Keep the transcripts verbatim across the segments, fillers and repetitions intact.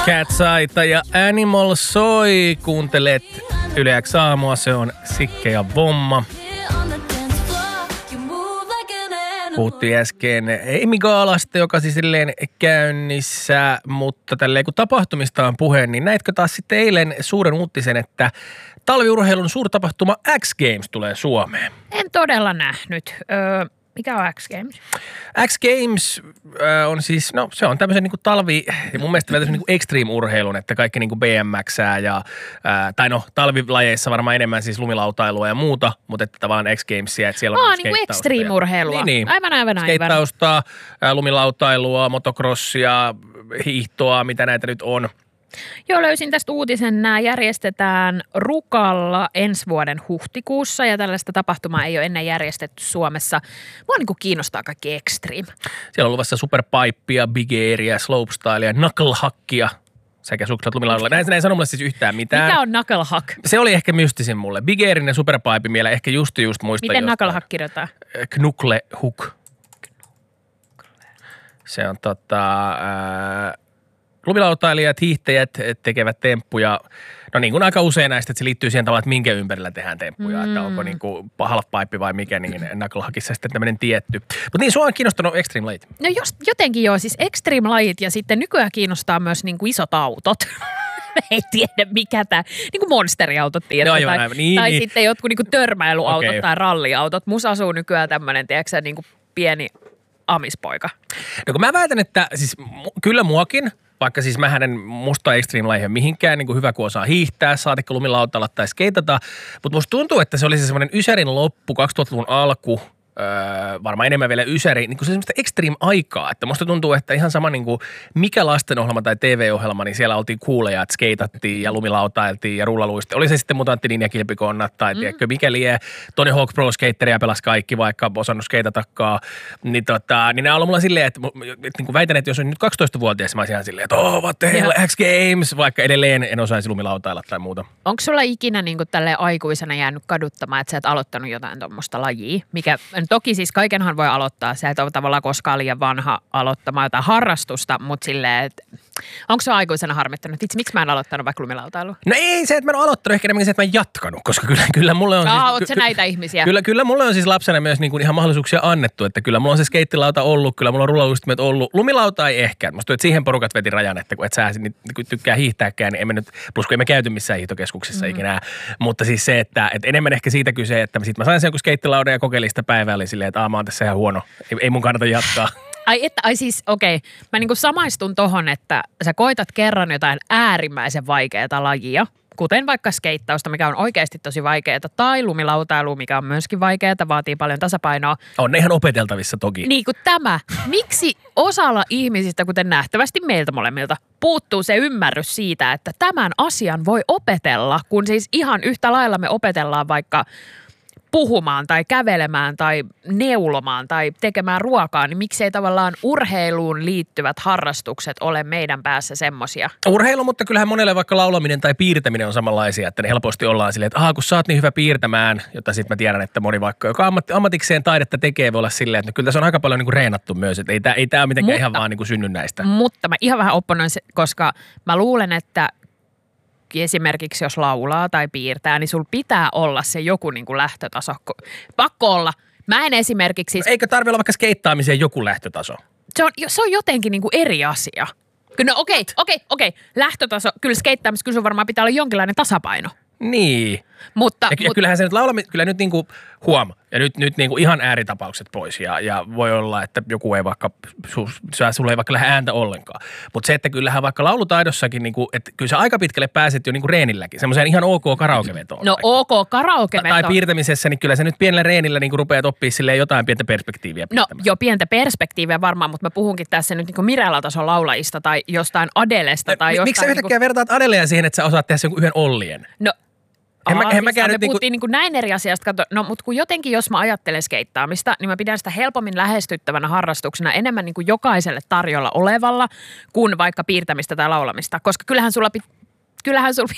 Cat's Eyeta ja Animal soi. Kuuntelet Yle X aamua, se on Sikke ja Vomma. Puhuttiin äsken Emmy-gaalasta, joka siis silleen käynnissä, mutta tälleen kun tapahtumista on puhe, niin näitkö taas sitten eilen suuren uutisen, että talviurheilun suurtapahtuma X Games tulee Suomeen? En todella nähnyt. Öö, mikä on X Games? X Games äh, on siis, no se on tämmöisen niin kuin talvi, ja mun mielestä tämmöisen niin kuin extreme-urheilun, että kaikki niin kuin B M X:ää ja, äh, tai no talvilajeissa varmaan enemmän siis lumilautailua ja muuta, mutta että tavallaan X Gamesia, että siellä on Aa, niin kuin extreme-urheilua. Niin, niin. Aivan, aivan, aivan. Skeittausta, äh, lumilautailua, motocrossia, hiihtoa, mitä näitä nyt on. Joo, löysin tästä uutisen. Nämä järjestetään Rukalla ensi vuoden huhtikuussa ja tällaista tapahtumaa ei ole ennen järjestetty Suomessa. Mua niin kuin kiinnostaa kaikki extreme. Siellä on luvassa superpipea, big airia, slopestylea, knucklehackia sekä sukset lumilaudalla. Näin, näin sano mulle siis yhtään mitään. Mikä on knucklehack? Se oli ehkä mystisin mulle. Big airin ja superpipe mielä ehkä just just muista. Miten knucklehack kirjoitetaan? Knucklehook. Se on tota... Ää, lumilautailijat, hiihtäjät tekevät temppuja, no niin kuin aika usein näistä, että se liittyy siihen tavallaan, että minkä ympärillä tehdään temppuja, mm. että onko niin kuin half-pipe vai mikä, niin knucklehackissa sitten tämmöinen tietty. Mutta niin, sua on kiinnostanut extreme-lajit. No just, jotenkin joo, siis extreme-lajit ja sitten nykyään kiinnostaa myös niin kuin isot autot. Ei tiedä mikä tämä, niin kuin monsteriautot tiedetään, no, tai, niin, tai niin. Sitten jotkut niin kuin törmäilyautot okay. tai ralliautot. Musta asuu nykyään tämmöinen, tiedätkö niin kuin pieni amispoika. No kun mä väitän, että siis kyllä muakin, vaikka siis mähän en musta extreme-lajia mihinkään, niin kuin hyvä kun osaa hiihtää, saatikko lumilautalla tai skeitata, mutta musta tuntuu, että se oli se semmoinen ysärin loppu, kaksituhattaluvun alku, Öö, varmaan enemmän vielä ysäri, niin kuin se semmoista extreme-aikaa, että musta tuntuu, että ihan sama niin kuin mikä lastenohjelma tai T V-ohjelma, niin siellä oltiin kuuleja, että skeitattiin ja lumilautailtiin ja rullaluiste. Oli se sitten Mutantti Ninja Kilpikonnat tai mm. tiedätkö, mikä lie, Tony Hawk Pro Skateria pelasi kaikki, vaikka osannut skeitatakaan, niin, tota, niin nämä on ollut mulla silleen, että, että niin kuin väitän, että jos on nyt kaksitoistavuotias, mä olisin ihan silleen, että oh, what the hell, X Games, vaikka edelleen en osaisi lumilautailla tai muuta. Onko sulla ikinä niin kuin tälleen aikuisena jäänyt kaduttamaan, että sä et aloittanut jotain tuommoista lajia, mikä toki siis kaikenhan voi aloittaa. Sä et ole tavallaan koskaan liian vanha aloittamaan jotain harrastusta, mutta silleen, että onko se aikuisena harmittanut? Itse, miksi mä en aloittanut vaikka lumilautailua? No ei se, että mä en ole aloittanut, ehkä enemmänkin se, että mä en jatkanut, koska kyllä, kyllä mulle on... Aa, siis, oot sä ky- näitä ihmisiä? Kyllä, kyllä mulle on siis lapsena myös niin kuin ihan mahdollisuuksia annettu, että kyllä mulla on se skeittilauta ollut, kyllä mulla on rullaluistimet ollut. Lumilauta ei ehkä. Musta tuntuu, että siihen porukat veti rajan, että kun et sä niin, kun tykkää hiihtääkään, niin emme nyt, plus kun emme käyty missään hiihtokeskuksissa mm-hmm. ikinä. Mutta siis se, että, että enemmän ehkä siitä kyse, että sit mä sain sen joku skeittilaudan ja kokeilin sitä päivää, oli silleen, että aah, mä oon tässä ihan huono. Ei, ei mun kannata jatkaa. Ai, että, ai siis, okei. Okay. Mä niinku samaistun tohon, että sä koitat kerran jotain äärimmäisen vaikeaa lajia, kuten vaikka skeittausta, mikä on oikeasti tosi vaikeaa, tai lumilautailu, mikä on myöskin vaikeaa, vaatii paljon tasapainoa. On ne ihan opeteltavissa toki. Niin kuin tämä. Miksi osalla ihmisistä, kuten nähtävästi meiltä molemmilta, puuttuu se ymmärrys siitä, että tämän asian voi opetella, kun siis ihan yhtä lailla me opetellaan vaikka puhumaan tai kävelemään tai neulomaan tai tekemään ruokaa, niin miksei tavallaan urheiluun liittyvät harrastukset ole meidän päässä semmosia? Urheilu, mutta kyllähän monelle vaikka laulaminen tai piirtäminen on samanlaisia, että ne helposti ollaan silleen, että aha, kun sä oot niin hyvä piirtämään, jota sitten mä tiedän, että moni vaikka, joka ammatti, ammatikseen taidetta tekee, voi olla silleen, että no, kyllä tässä on aika paljon niin kuin reenattu myös, että ei tämä ei tää mitenkään mutta, ihan vaan niin kuin synny näistä. Mutta mä ihan vähän opponoin, koska mä luulen, että esimerkiksi jos laulaa tai piirtää, niin sulla pitää olla se joku niin kuin lähtötaso. Pakko olla. Mä en esimerkiksi... No, eikö tarvitse olla vaikka skeittaamiseen joku lähtötaso? Se on, se on jotenkin niin kuin eri asia. No okei, okei, okei. Lähtötaso, kyllä skeittaamisessa kyllä sun varmaan pitää olla jonkinlainen tasapaino. Niin. Mutta, ja, mutta, ja kyllähän se nyt laulaminen, kyllä nyt niinku huom, ja nyt, nyt niinku ihan ääritapaukset pois, ja, ja voi olla, että joku ei vaikka, su, sulla ei vaikka lähde ääntä ollenkaan. Mutta se, että kyllähän vaikka laulutaidossakin, niinku, että kyllä sä aika pitkälle pääset jo niinku reenilläkin, semmoiseen ihan ok karaokevetoon. No vaikka. ok karaokeveto. Tai piirtämisessä, niin kyllä sä nyt pienellä reenillä niinku rupeat oppimaan silleen jotain pientä perspektiiviä. No jo pientä perspektiiviä varmaan, mutta mä puhunkin tässä nyt niinku Mirella-tason laulajista tai jostain Adelesta. No, tai jostain, miksi sä yhtäkkiä niinku... vertaat Adelea siihen, että sä osaat tehdä sen yhden Ollien? No. En Aha, mä, en mä siis me niinku... puhuttiin niin kuin näin eri asiasta. Kato, no, mutta kun jotenkin, jos mä ajattelen skeittaamista, niin mä pidän sitä helpommin lähestyttävänä harrastuksena enemmän niin kuin jokaiselle tarjolla olevalla kuin vaikka piirtämistä tai laulamista. Koska kyllähän sulla, pit... kyllähän sulla,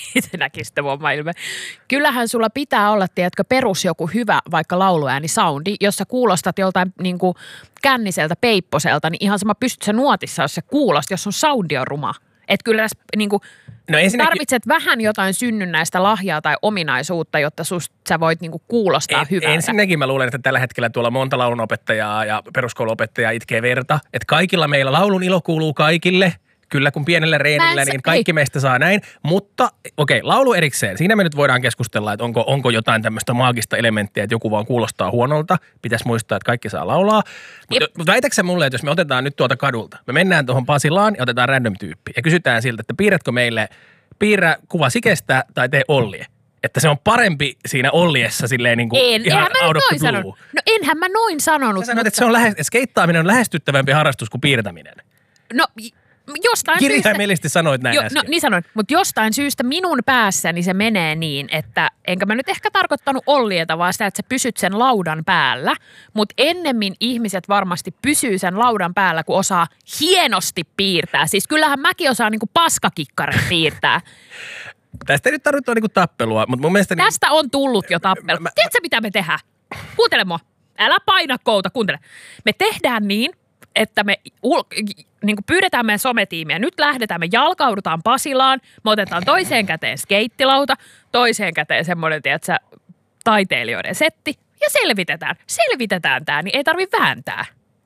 kyllähän sulla pitää olla, tiedätkö, perus joku hyvä vaikka lauluääni soundi, jos sä kuulostat joltain niin kuin känniseltä, peipposelta, niin ihan sama pystyt sä nuotissa, jos sä kuulostat, jos sun soundi on ruma. Että kyllä tässä niin kuin, No ensinnäkin, tarvitset vähän jotain synnynnäistä lahjaa tai ominaisuutta, jotta susta sä voit niin kuin kuulostaa en, hyvältä. ensinnäkin mä luulen, että tällä hetkellä tuolla monta laulunopettajaa ja peruskouluopettajaa itkee verta. Että kaikilla meillä laulun ilo kuuluu kaikille. Kyllä, kun pienellä reenillä, se- niin kaikki ei. meistä saa näin. Mutta okei, laulu erikseen. Siinä me nyt voidaan keskustella, että onko, onko jotain tämmöistä maagista elementtiä, että joku vaan kuulostaa huonolta. Pitäisi muistaa, että kaikki saa laulaa. Mutta mut väitätkö sä mulle, että jos me otetaan nyt tuolta kadulta, me mennään tuohon Pasilaan ja otetaan random tyyppi ja kysytään siltä, että piirrätkö meille, piirrä kuva Sikestä tai tee Ollie. Että se on parempi siinä Olliessa silleen niin kuin En, ihan enhän mä out nyt of the noin blue. sanonut. No enhän mä noin sanonut. Sä sanoit, mutta- että se on lähes, skeittaaminen on lähestyttävämpi harrastus kuin piirtäminen. No j- jostain syystä... Kirjaimellisesti sanoit näin Jo, äsken. no niin sanoin, mutta jostain syystä minun päässäni se menee niin, että enkä mä nyt ehkä tarkoittanut Ollieta, vaan sitä, että sä pysyt sen laudan päällä. Mutta ennemmin ihmiset varmasti pysyy sen laudan päällä, kun osaa hienosti piirtää. Siis kyllähän mäkin osaan niinku paskakikkaren piirtää. Tästä ei nyt tarvitse niinku tappelua, mutta mun mielestä... Niin, Tästä on tullut jo tappelu. Mä- Tiedätkö mitä me tehdään? Kuuntele mua. Älä paina kouta, kuuntele. Me tehdään niin, että me ul- niin kuin pyydetään meidän sometiimiä. Nyt lähdetään, me jalkaudutaan Pasilaan, me otetaan toiseen käteen skeittilauta, toiseen käteen semmoinen, tiedätkö, taiteilijoiden setti ja selvitetään. Selvitetään tää, niin ei tarvi vääntää.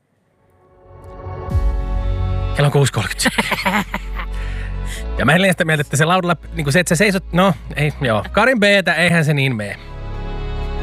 kello on kuusi kolmekymmentä. Ja mä en sitä mieltä, että se laudalla, niin kuin se, että sä seisot, no ei, joo. Karin B:tä, eihän se niin mene.